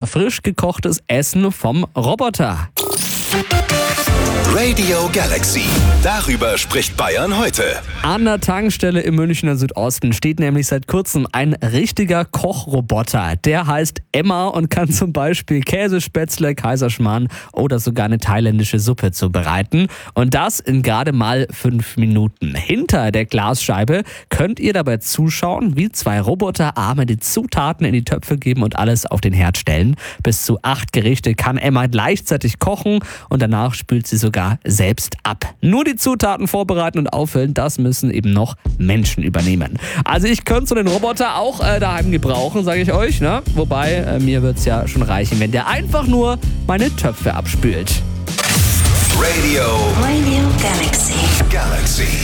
frisch gekochtes Essen vom Roboter. Radio Galaxy. Darüber spricht Bayern heute. An der Tankstelle im Münchner Südosten steht nämlich seit kurzem ein richtiger Kochroboter. Der heißt Emma und kann zum Beispiel Käsespätzle, Kaiserschmarrn oder sogar eine thailändische Suppe zubereiten. Und das in gerade mal 5 Minuten. Hinter der Glasscheibe könnt ihr dabei zuschauen, wie 2 Roboterarme die Zutaten in die Töpfe geben und alles auf den Herd stellen. Bis zu 8 Gerichte kann Emma gleichzeitig kochen und danach spült sie sogar selbst ab. Nur die Zutaten vorbereiten und auffüllen, das müssen eben noch Menschen übernehmen. Also ich könnte so den Roboter auch daheim gebrauchen, sage ich euch. Ne? Wobei, mir wird es ja schon reichen, wenn der einfach nur meine Töpfe abspült. Radio Galaxy.